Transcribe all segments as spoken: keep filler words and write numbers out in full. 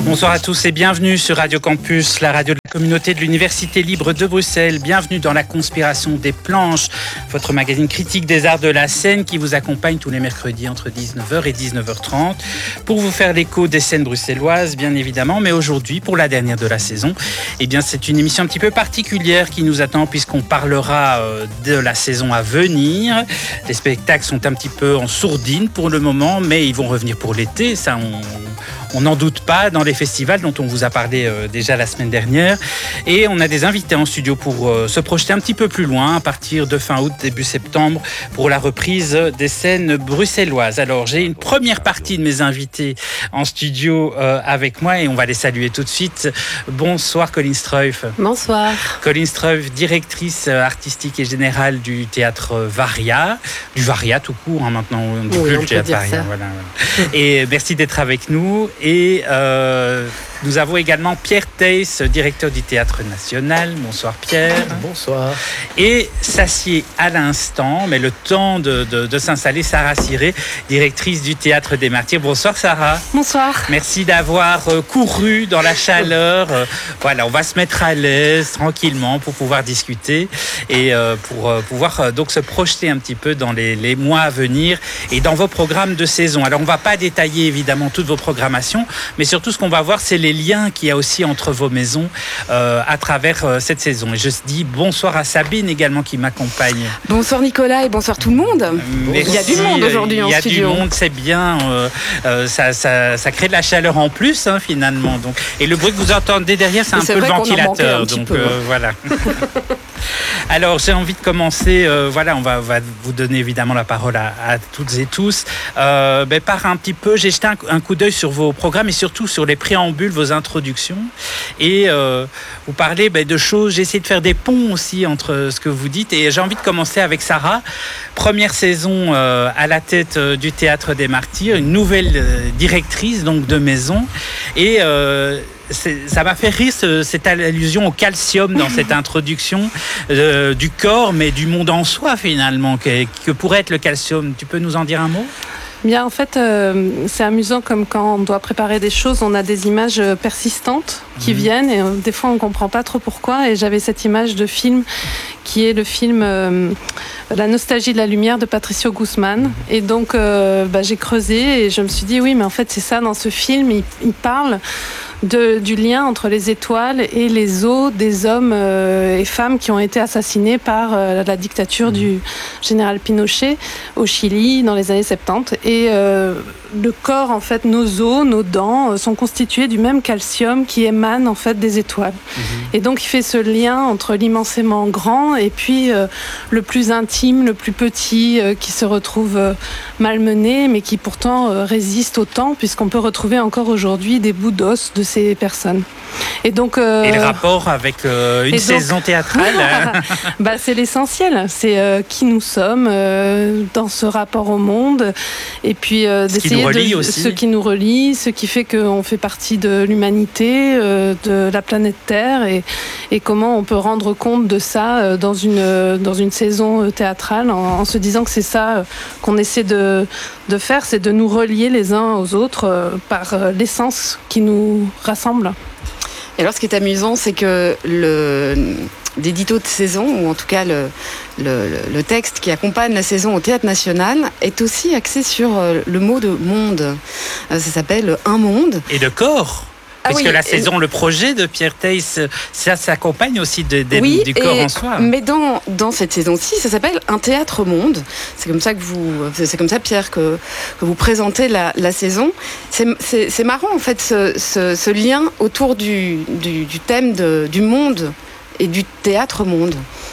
Bonsoir à tous et bienvenue sur Radio Campus, la radio de la communauté de l'Université libre de Bruxelles. Bienvenue dans la Conspiration des planches, votre magazine critique des arts de la scène qui vous accompagne tous les mercredis entre dix-neuf heures et dix-neuf heures trente pour vous faire l'écho des scènes bruxelloises, bien évidemment. Mais aujourd'hui, pour la dernière de la saison, eh bien, c'est une émission un petit peu particulière qui nous attend puisqu'on parlera de la saison à venir. Les spectacles sont un petit peu en sourdine pour le moment, mais ils vont revenir pour l'été. Ça, on... On n'en doute pas, dans les festivals dont on vous a parlé euh, déjà la semaine dernière. Et on a des invités en studio pour euh, se projeter un petit peu plus loin, à partir de fin août, début septembre, pour la reprise des scènes bruxelloises. Alors, j'ai une première partie de mes invités en studio euh, avec moi et on va les saluer tout de suite. Bonsoir Colline Struif. Bonsoir. Colline Struif, directrice artistique et générale du théâtre Varia, du Varia tout court, hein, maintenant on ne dit oui, plus on le théâtre Varia. Voilà, voilà. Et merci d'être avec nous. Et euh, nous avons également Pierre Theiss, directeur du Théâtre National. Bonsoir Pierre. Bonsoir. Et s'assied à l'instant, mais le temps de, de, de s'installer, Sarah Ciré, directrice du Théâtre des Martyrs. Bonsoir Sarah. Bonsoir. Merci d'avoir couru dans la chaleur. Voilà, on va se mettre à l'aise tranquillement pour pouvoir discuter et pour pouvoir donc se projeter un petit peu dans les, les mois à venir et dans vos programmes de saison. Alors on ne va pas détailler évidemment toutes vos programmations, mais surtout ce qu'on va voir, c'est les liens qu'il y a aussi entre vos maisons euh, à travers euh, cette saison. Et je dis bonsoir à Sabine également qui m'accompagne. Bonsoir Nicolas et bonsoir tout le monde. Merci. Il y a du monde aujourd'hui en studio. Il y a du monde, c'est bien. Euh, euh, ça, ça, ça crée de la chaleur en plus hein, finalement. Donc. Et le bruit que vous entendez derrière, c'est un c'est peu le ventilateur. Un donc peu. Euh, voilà. Alors, j'ai envie de commencer. Euh, voilà, on va, on va vous donner évidemment la parole à, à toutes et tous. Euh, ben, par un petit peu, j'ai jeté un, un coup d'œil sur vos programmes et surtout sur les préambules, vos introductions. Et euh, vous parlez ben, de choses. J'ai essayé de faire des ponts aussi entre ce que vous dites. Et j'ai envie de commencer avec Sarah. Première saison euh, à la tête euh, du Théâtre des Martyrs, une nouvelle euh, directrice donc de maison. Et euh, C'est, ça m'a fait rire ce, cette allusion au calcium dans cette introduction euh, du corps, mais du monde en soi finalement, que, que pourrait être le calcium. Tu peux nous en dire un mot ? Bien, en fait, euh, c'est amusant comme quand on doit préparer des choses, on a des images persistantes qui mmh. viennent et euh, des fois on ne comprend pas trop pourquoi. Et j'avais cette image de film qui est le film euh, La nostalgie de la lumière de Patricio Guzman. Et donc euh, bah, j'ai creusé et je me suis dit oui, mais en fait c'est ça dans ce film, il, il parle De, du lien entre les étoiles et les os des hommes euh, et femmes qui ont été assassinés par euh, la dictature du général Pinochet au Chili dans les années soixante-dix. Et euh, le corps, en fait, nos os, nos dents euh, sont constitués du même calcium qui émane en fait des étoiles. Mmh. Et donc il fait ce lien entre l'immensément grand et puis euh, le plus intime, le plus petit, euh, qui se retrouve euh, malmené, mais qui pourtant euh, résiste au temps, puisqu'on peut retrouver encore aujourd'hui des bouts d'os de ces personnes. Et donc euh, et le rapport avec euh, une saison donc, théâtrale bah, c'est l'essentiel, c'est euh, qui nous sommes euh, dans ce rapport au monde et puis euh, ce d'essayer qui de aussi. ce qui nous relie, ce qui fait qu'on fait partie de l'humanité, euh, de la planète Terre et, et comment on peut rendre compte de ça euh, dans une dans une saison théâtrale en, en se disant que c'est ça euh, qu'on essaie de de faire, c'est de nous relier les uns aux autres euh, par euh, l'essence qui nous rassemble. Et alors, ce qui est amusant, c'est que le l'édito de saison, ou en tout cas le, le, le texte qui accompagne la saison au Théâtre National, est aussi axé sur le mot de monde. Ça s'appelle Un monde. Et de corps. Ah Puisque oui, la saison, et... le projet de Pierre Theiss, ça s'accompagne aussi de, de, oui, du corps et, en soi. Mais dans, dans cette saison-ci, ça s'appelle Un théâtre monde. C'est comme ça que vous, c'est comme ça, Pierre, que, que vous présentez la, la saison. C'est, c'est, c'est marrant, en fait, ce, ce, ce lien autour du, du, du thème de, du monde et du théâtre monde.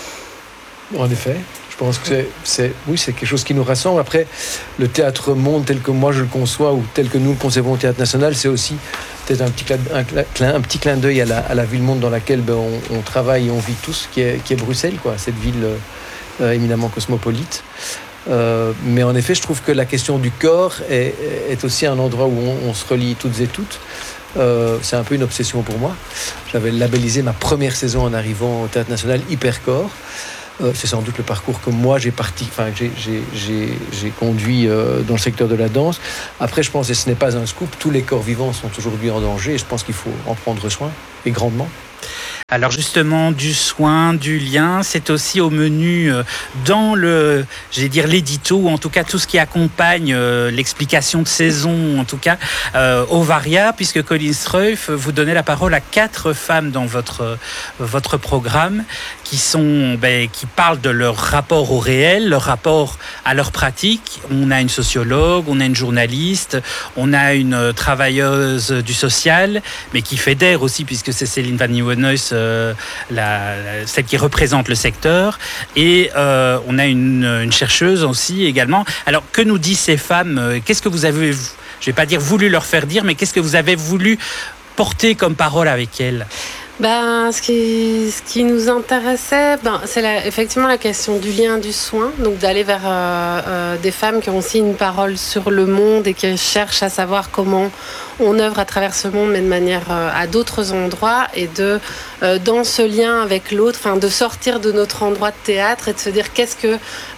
En effet. Je pense que c'est, c'est, oui, c'est quelque chose qui nous rassemble. Après, le théâtre monde tel que moi je le conçois ou tel que nous le concevons au Théâtre National, c'est aussi peut-être un petit clin, un, clin, un petit clin d'œil à la, à la ville-monde dans laquelle ben, on, on travaille et on vit tous, qui est, qui est Bruxelles, quoi, cette ville euh, éminemment cosmopolite. Euh, mais en effet, je trouve que la question du corps est, est aussi un endroit où on, on se relie toutes et toutes. Euh, c'est un peu une obsession pour moi. J'avais labellisé ma première saison en arrivant au Théâtre National Hypercorps. Euh, c'est sans doute le parcours que moi j'ai parti, enfin j'ai, j'ai, j'ai, j'ai conduit euh, dans le secteur de la danse. Après, je pense, et ce n'est pas un scoop, tous les corps vivants sont aujourd'hui en danger et je pense qu'il faut en prendre soin, et grandement. Alors justement, du soin, du lien, c'est aussi au menu dans le, j'allais dire l'édito, ou en tout cas tout ce qui accompagne euh, l'explication de saison, en tout cas euh, Ovaria, puisque Colline Streuf, vous donnez la parole à quatre femmes dans votre, votre programme qui, sont, ben, qui parlent de leur rapport au réel, leur rapport à leur pratique. On a une sociologue, on a une journaliste, on a une travailleuse du social, mais qui fédère aussi, puisque c'est Céline Van Nieuwenhuis, Euh, la, la, celle qui représente le secteur, et euh, on a une, une chercheuse aussi également. Alors que nous disent ces femmes? Qu'est-ce que vous avez, je ne vais pas dire voulu leur faire dire, mais qu'est-ce que vous avez voulu porter comme parole avec elles? Ben, ce, qui, ce qui nous intéressait, ben, c'est la, effectivement la question du lien, du soin, donc d'aller vers euh, euh, des femmes qui ont aussi une parole sur le monde et qui cherchent à savoir comment on œuvre à travers ce monde, mais de manière euh, à d'autres endroits, et de, euh, dans ce lien avec l'autre, enfin, de sortir de notre endroit de théâtre et de se dire qu'est-ce que euh,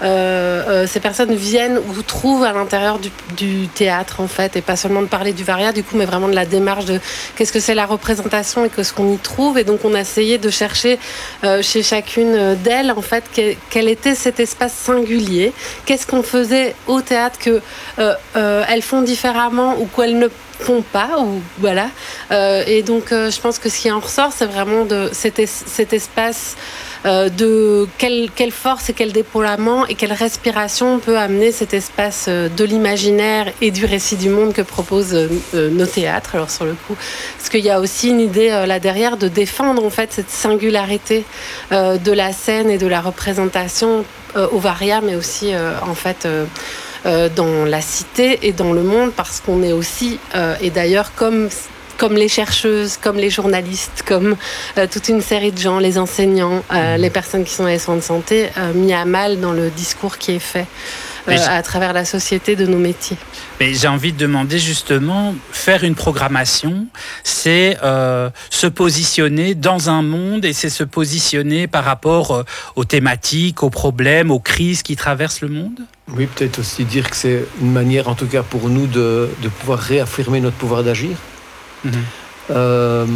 euh, ces personnes viennent ou trouvent à l'intérieur du, du théâtre, en fait, et pas seulement de parler du Varia, du coup, mais vraiment de la démarche de qu'est-ce que c'est la représentation et qu'est-ce qu'on y trouve. Et donc, on a essayé de chercher euh, chez chacune d'elles, en fait, quel, quel était cet espace singulier, qu'est-ce qu'on faisait au théâtre que euh, euh, elles font différemment ou qu'elles ne font pas, ou voilà. Euh, et donc, euh, je pense que ce qui en ressort, c'est vraiment de cet, es, cet espace euh, de quelle, quelle force et quel déploiement et quelle respiration peut amener cet espace euh, de l'imaginaire et du récit du monde que proposent euh, nos théâtres. Alors, sur le coup, parce qu'il y a aussi une idée euh, là derrière de défendre en fait cette singularité euh, de la scène et de la représentation euh, au Varia, mais aussi euh, en fait euh, Euh, dans la cité et dans le monde, parce qu'on est aussi, euh, et d'ailleurs comme, comme les chercheuses, comme les journalistes, comme euh, toute une série de gens, les enseignants, euh, les personnes qui sont dans les soins de santé, euh, mis à mal dans le discours qui est fait euh, à travers la société de nos métiers. Mais j'ai envie de demander justement, faire une programmation, c'est euh, se positionner dans un monde, et c'est se positionner par rapport euh, aux thématiques, aux problèmes, aux crises qui traversent le monde. Oui, peut-être aussi dire que c'est une manière, en tout cas pour nous, de, de pouvoir réaffirmer notre pouvoir d'agir. Mmh. Euh,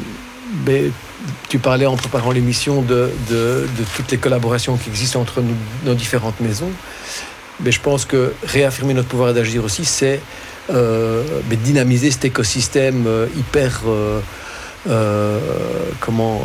mais tu parlais en préparant l'émission de, de, de toutes les collaborations qui existent entre nous, nos différentes maisons. Mais je pense que réaffirmer notre pouvoir d'agir aussi, c'est euh, dynamiser cet écosystème euh, hyper euh, euh, comment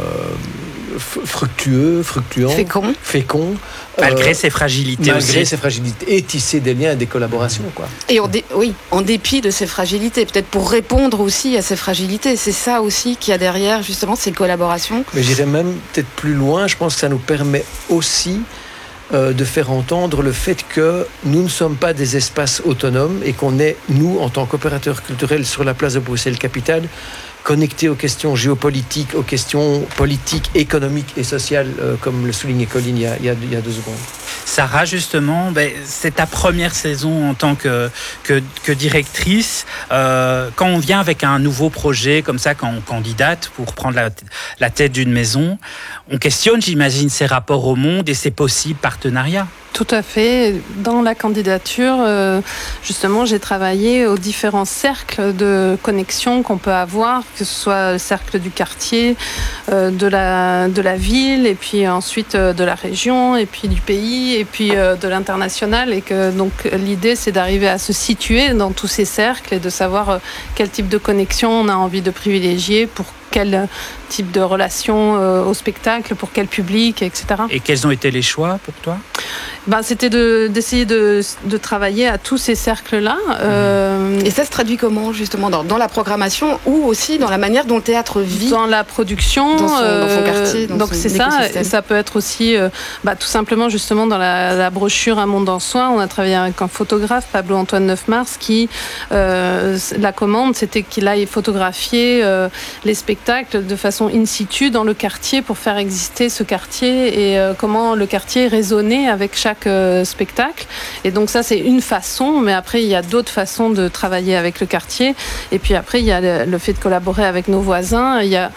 euh, fructueux, fructueux, fécond, fécond malgré euh, ses fragilités malgré aussi. ses fragilités, et tisser des liens et des collaborations, quoi. Et en dé- oui, en dépit de ses fragilités, peut-être pour répondre aussi à ces fragilités. C'est ça aussi qu'il y a derrière, justement, ces collaborations. Mais j'irais même peut-être plus loin. Je pense que ça nous permet aussi euh, de faire entendre le fait que nous ne sommes pas des espaces autonomes et qu'on est, nous, en tant qu'opérateurs culturels sur la place de Bruxelles-Capitale, connectés aux questions géopolitiques, aux questions politiques, économiques et sociales, euh, comme le soulignait Colline il y a, il y a, il y a deux secondes. Sarah, justement, ben, c'est ta première saison en tant que, que, que directrice. Euh, quand on vient avec un nouveau projet comme ça, quand on candidate pour prendre la, la tête d'une maison, on questionne, j'imagine, ses rapports au monde et ses possibles partenariats. Tout à fait. Dans la candidature, euh, justement, j'ai travaillé aux différents cercles de connexion qu'on peut avoir, que ce soit le cercle du quartier, euh, de la, de la ville, et puis ensuite euh, de la région, et puis du pays, et puis euh, de l'international. Et que donc l'idée, c'est d'arriver à se situer dans tous ces cercles et de savoir euh, quel type de connexion on a envie de privilégier pour quel type de relation euh, au spectacle, pour quel public, et cetera. Et quels ont été les choix pour toi ? Ben, c'était de, d'essayer de, de travailler à tous ces cercles-là. Euh, Et ça se traduit comment, justement, dans, dans la programmation ou aussi dans la manière dont le théâtre vit ? Dans la production. Dans son, dans son quartier, dans donc son c'est ça. écosystème. Et ça peut être aussi, euh, bah, tout simplement, justement, dans la, la brochure Un monde en soi, on a travaillé avec un photographe, Pablo-Antoine Neufmars, qui, euh, la commande, c'était qu'il aille photographier euh, les spectacles de façon in situ dans le quartier pour faire exister ce quartier et euh, comment le quartier résonnait avec chaque euh, spectacle. Et donc ça, c'est une façon, mais après, il y a d'autres façons de travailler avec le quartier. Et puis après, il y a le, le fait de collaborer avec nos voisins. Il y a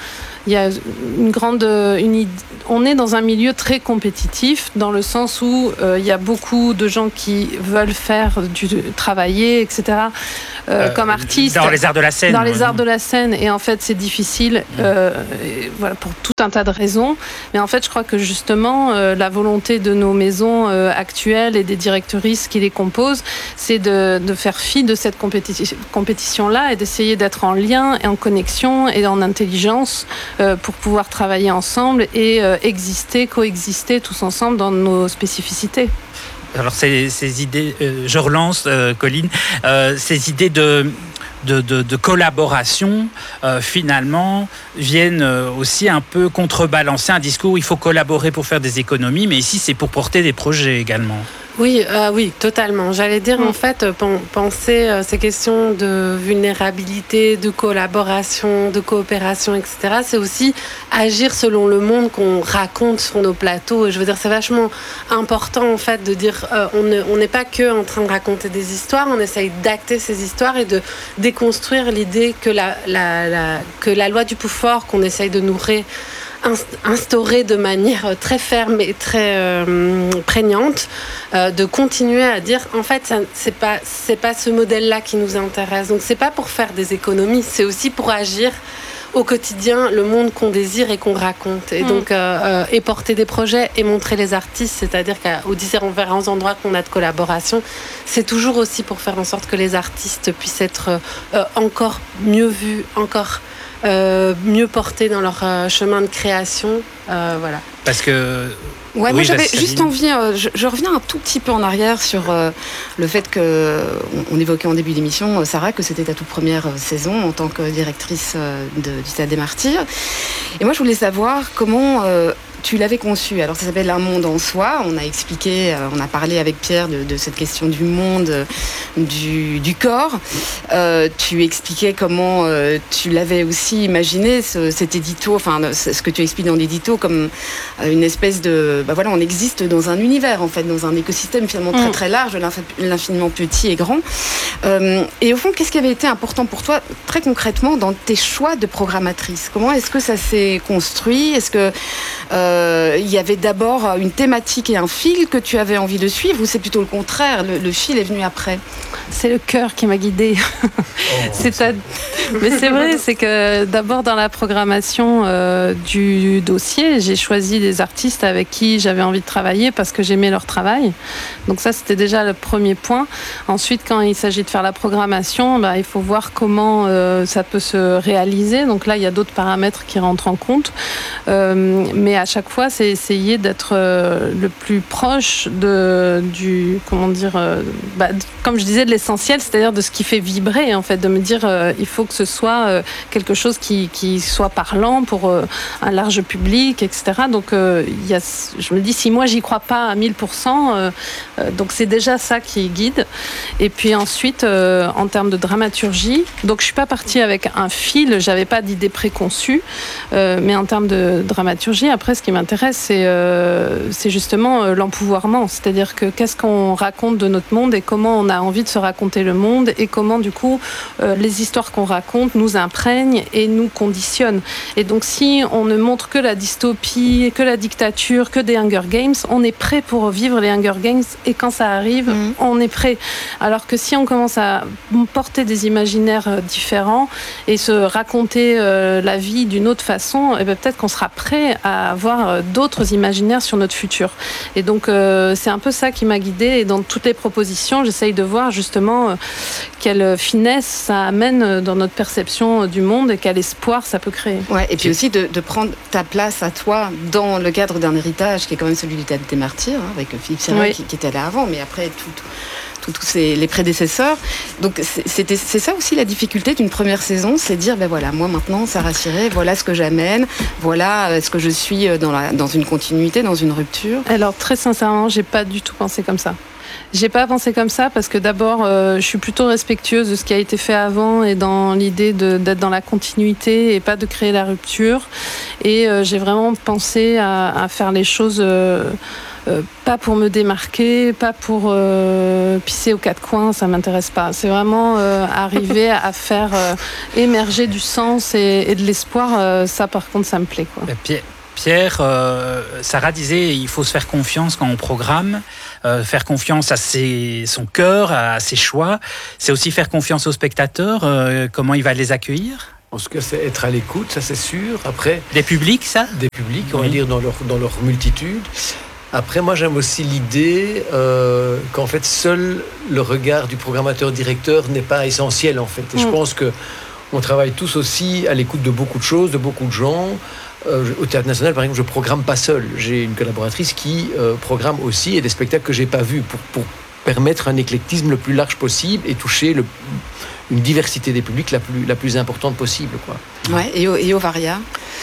il y a une grande, une idée. On est dans un milieu très compétitif, dans le sens où euh, il y a beaucoup de gens qui veulent faire du travailler, et cetera. Euh, euh, comme artistes. Dans les arts de la scène. Dans les ouais. arts de la scène, et en fait c'est difficile, euh, et voilà, pour tout un tas de raisons. Mais en fait, je crois que justement, euh, la volonté de nos maisons euh, actuelles et des directrices qui les composent, c'est de, de faire fi de cette compéti- compétition-là et d'essayer d'être en lien et en connexion et en intelligence euh, pour pouvoir travailler ensemble et euh, exister, coexister tous ensemble dans nos spécificités. Alors ces, ces idées, euh, je relance, euh, Colline, euh, ces idées de, de, de, de collaboration, euh, finalement, viennent aussi un peu contrebalancer un discours où il faut collaborer pour faire des économies, mais ici c'est pour porter des projets également. Oui, euh, oui, totalement. J'allais dire, en fait, penser euh, ces questions de vulnérabilité, de collaboration, de coopération, et cetera, c'est aussi agir selon le monde qu'on raconte sur nos plateaux. Et je veux dire, c'est vachement important, en fait, de dire, euh, on ne, on n'est pas que en train de raconter des histoires, on essaye d'acter ces histoires et de déconstruire l'idée que la, la, la, que la loi du plus fort qu'on essaye de nourrir instaurée de manière très ferme et très euh, prégnante, euh, de continuer à dire en fait ça, c'est pas c'est pas ce modèle-là qui nous intéresse. Donc c'est pas pour faire des économies, c'est aussi pour agir au quotidien le monde qu'on désire et qu'on raconte, et donc euh, euh, et porter des projets et montrer les artistes, c'est-à-dire qu'aux différents endroits qu'on a de collaboration, c'est toujours aussi pour faire en sorte que les artistes puissent être euh, encore mieux vus, encore Euh, mieux portés dans leur euh, chemin de création, euh, voilà. Parce que Ouais, oui, moi j'avais Vaseline. juste envie, euh, je, je reviens un tout petit peu en arrière sur euh, le fait que, on, on évoquait en début d'émission, euh, Sarah, que c'était ta toute première euh, saison en tant que directrice euh, de, du Théâtre des Martyrs. Et moi je voulais savoir comment euh, tu l'avais conçu. Alors ça s'appelle Un monde en soi. On a expliqué, euh, on a parlé avec Pierre de, de cette question du monde, euh, du, du corps. Euh, tu expliquais comment euh, tu l'avais aussi imaginé, ce, cet édito, enfin ce que tu expliques dans l'édito, comme euh, une espèce de... Bah voilà, on existe dans un univers, en fait, dans un écosystème finalement très très large, l'infiniment petit et grand. Euh, et au fond, qu'est-ce qui avait été important pour toi, très concrètement, dans tes choix de programmatrice? Comment est-ce que ça s'est construit? Est-ce que euh, il y avait d'abord une thématique et un fil que tu avais envie de suivre, ou c'est plutôt le contraire, le, le fil est venu après? C'est le cœur qui m'a guidée. Oh, c'est à... Mais c'est vrai, c'est que d'abord dans la programmation euh, du dossier, j'ai choisi des artistes avec qui j'avais envie de travailler parce que j'aimais leur travail. Donc ça, c'était déjà le premier point. Ensuite, quand il s'agit de faire la programmation, bah, il faut voir comment euh, ça peut se réaliser. Donc là, il y a d'autres paramètres qui rentrent en compte. Euh, mais à chaque fois, c'est essayer d'être euh, le plus proche de, du, comment dire, euh, bah, comme je disais, de l'essentiel, c'est-à-dire de ce qui fait vibrer, en fait, de me dire euh, il faut que ce soit euh, quelque chose qui, qui soit parlant pour euh, un large public, et cetera. Donc euh, il y a, je me dis, si moi j'y crois pas à mille pour cent, euh, euh, donc c'est déjà ça qui guide. Et puis ensuite, euh, en termes de dramaturgie, donc je suis pas partie avec un fil, j'avais pas d'idée préconçue, euh, mais en termes de dramaturgie, après ce qui m'intéresse, c'est, euh, c'est justement euh, l'empouvoirment, c'est-à-dire que qu'est-ce qu'on raconte de notre monde et comment on a envie de se raconter le monde, et comment du coup euh, les histoires qu'on raconte nous imprègnent et nous conditionnent. Et donc si on ne montre que la dystopie, que la dictature, que des Hunger Games, on est prêt pour vivre les Hunger Games, et quand ça arrive, mmh. on est prêt. Alors que si on commence à porter des imaginaires différents et se raconter euh, la vie d'une autre façon, et bien peut-être qu'on sera prêt à avoir d'autres imaginaires sur notre futur. Et donc euh, c'est un peu ça qui m'a guidée, et dans toutes les propositions, j'essaye de voir justement euh, quelle finesse ça amène dans notre perception du monde et quel espoir ça peut créer. Ouais, et puis aussi de, de prendre ta place à toi dans le cadre d'un héritage qui est quand même celui du Théâtre des Martyrs, hein, avec Philippe Seyrat, oui. qui, qui était là avant, mais après tout... tous ces, les prédécesseurs. Donc c'était, c'est ça aussi la difficulté d'une première saison, c'est de dire, ben voilà, moi maintenant, Sarah Ciré, voilà ce que j'amène, voilà ce que je suis dans, la, dans une continuité, dans une rupture. Alors très sincèrement, j'ai pas du tout pensé comme ça. J'ai pas pensé comme ça parce que d'abord, euh, je suis plutôt respectueuse de ce qui a été fait avant et dans l'idée de, d'être dans la continuité et pas de créer la rupture. Et euh, j'ai vraiment pensé à, à faire les choses... Euh, euh, pas pour me démarquer, pas pour euh, pisser aux quatre coins, ça m'intéresse pas. C'est vraiment euh, arriver à faire euh, émerger du sens et, et de l'espoir. Euh, ça, par contre, ça me plaît, quoi. Pierre, Pierre euh, Sarah disait il faut se faire confiance quand on programme, euh, faire confiance à ses, son cœur, à ses choix. C'est aussi faire confiance aux spectateurs, euh, comment il va les accueillir. En tout cas, c'est être à l'écoute, ça c'est sûr. Après, des publics, ça Des publics, on va oui. dire, dans leur, dans leur multitude. Après, moi, j'aime aussi l'idée euh, qu'en fait, seul le regard du programmateur-directeur n'est pas essentiel, en fait. Et mmh. je pense qu'on travaille tous aussi à l'écoute de beaucoup de choses, de beaucoup de gens. Euh, au Théâtre National, par exemple, je ne programme pas seul. J'ai une collaboratrice qui euh, programme aussi et des spectacles que je n'ai pas vus pour, pour permettre un éclectisme le plus large possible et toucher le, une diversité des publics la plus, la plus importante possible, quoi. Ouais, et, et Ovaria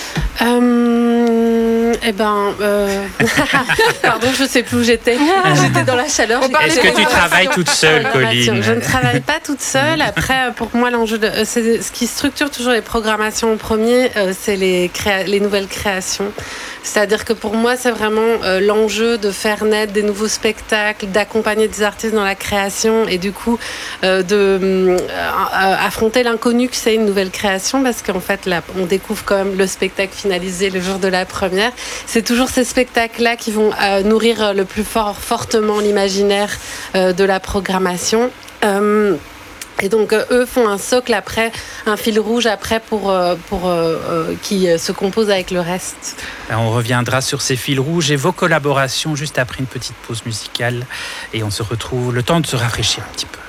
euh, Eh ben, euh... pardon, je ne sais plus où j'étais. J'étais dans la chaleur. Est-ce que tu travailles toute seule, Colline ? Je ne travaille pas toute seule. Après, pour moi, l'enjeu, de, c'est ce qui structure toujours les programmations en premier, euh, c'est les, créa... les nouvelles créations. C'est-à-dire que pour moi, c'est vraiment euh, l'enjeu de faire naître des nouveaux spectacles, d'accompagner des artistes dans la création et du coup euh, de euh, affronter l'inconnu que c'est une nouvelle création, parce qu'en fait, là, on découvre quand même le spectacle finalisé le jour de la première. C'est toujours ces spectacles-là qui vont euh, nourrir le plus fort, fortement l'imaginaire euh, de la programmation. Euh, Et donc, euh, eux font un socle après, un fil rouge après pour, euh, pour, euh, euh, qui euh, se compose avec le reste. On reviendra sur ces fils rouges et vos collaborations juste après une petite pause musicale. Et on se retrouve le temps de se rafraîchir un petit peu.